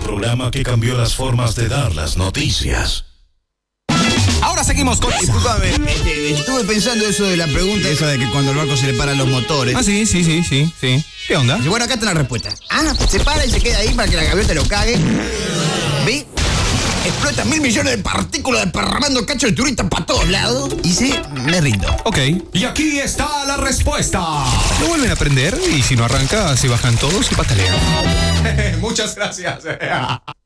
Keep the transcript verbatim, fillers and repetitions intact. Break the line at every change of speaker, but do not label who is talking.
programa que cambió las formas de dar las noticias.
Ahora seguimos con...
Disculpame, este, estuve pensando eso de la pregunta esa de que cuando al barco se le paran los motores.
Ah, sí, sí, sí, sí, sí. ¿Qué onda?
Bueno, acá está la respuesta. Ah, se para y se queda ahí para que la gaviota lo cague. ¿Ve? Explota mil millones de partículas desparramando cacho de turista para todos lados. Y sí, me rindo.
Ok. Y aquí está la respuesta. Lo vuelven a aprender y si no arranca, se bajan todos y patalean. Muchas gracias.